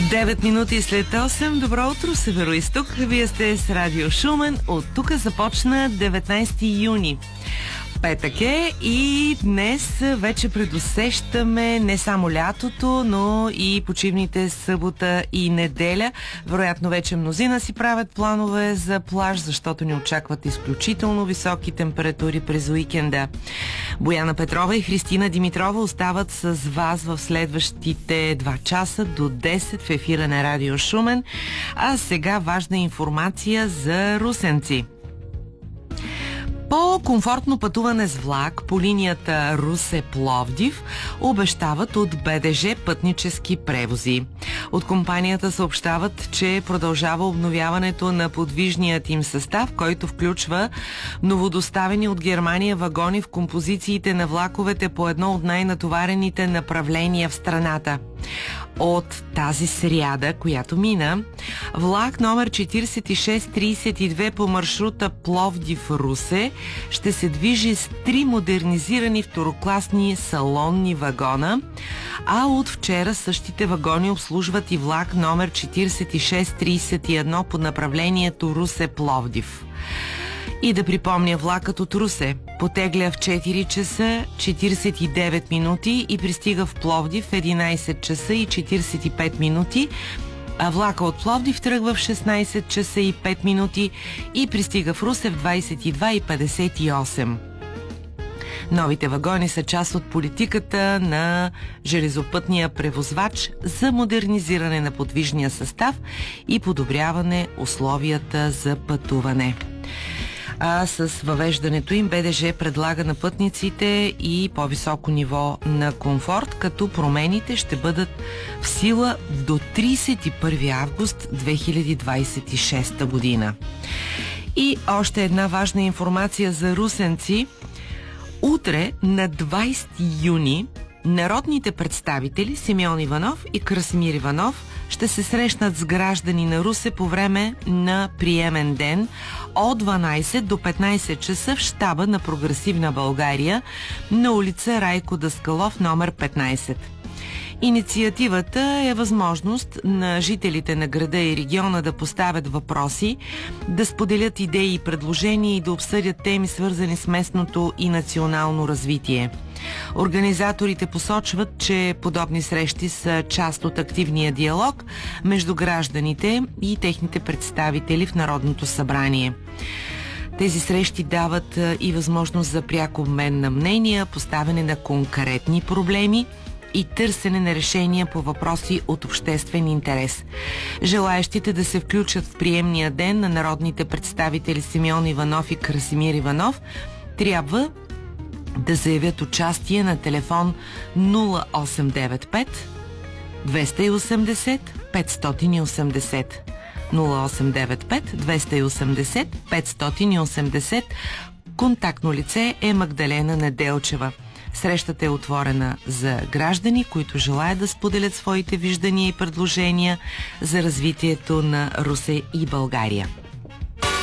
9 минути след 8. Добро утро, Североизток. Вие сте с Радио Шумен. От тук започна 19 юни. Петък е и днес вече предусещаме не само лятото, но и почивните събота и неделя. Вероятно вече мнозина си правят планове за плаж, защото ни очакват изключително високи температури през уикенда. Бояна Петрова и Христина Димитрова остават с вас в следващите 2 часа до 10 в ефира на Радио Шумен. А сега важна информация за русенци. По-комфортно пътуване с влак по линията Русе-Пловдив обещават от БДЖ пътнически превози. От компанията съобщават, че продължава обновяването на подвижният им състав, който включва новодоставени от Германия вагони в композициите на влаковете по едно от най-натоварените направления в страната. От тази сряда, която мина, влак номер 4632 по маршрута Пловдив-Русе ще се движи с 3 модернизирани второкласни салонни вагона, а от вчера същите вагони обслужват и влак номер 4631 по направлението Русе-Пловдив. И да припомня, влакът от Русе потегля в 4 часа 49 минути и пристига в Пловдив в 11 часа и 45 минути, а влака от Пловдив тръгва в 16 часа и 5 минути и пристига в Русе в 22 и 58. Новите вагони са част от политиката на железопътния превозвач за модернизиране на подвижния състав и подобряване условията за пътуване. А с въвеждането им БДЖ предлага на пътниците и по-високо ниво на комфорт, като промените ще бъдат в сила до 31 август 2026 година. И още една важна информация за русенци. Утре, на 20 юни, народните представители Симеон Иванов и Красимир Иванов ще се срещнат с граждани на Русе по време на приемен ден от 12 до 15 часа в щаба на Прогресивна България на улица Райко Даскалов, номер 15. Инициативата е възможност на жителите на града и региона да поставят въпроси, да споделят идеи и предложения и да обсъдят теми, свързани с местното и национално развитие. Организаторите посочват, че подобни срещи са част от активния диалог между гражданите и техните представители в Народното събрание. Тези срещи дават и възможност за пряк обмен на мнения, поставяне на конкретни проблеми и търсене на решения по въпроси от обществен интерес. Желаещите да се включат в приемния ден на народните представители Симеон Иванов и Красимир Иванов трябва да заявят участие на телефон 0895 280 580. 0895 280 580. Контактно лице е Магдалена Неделчева. Срещата е отворена за граждани, които желаят да споделят своите виждания и предложения за развитието на Русе и България.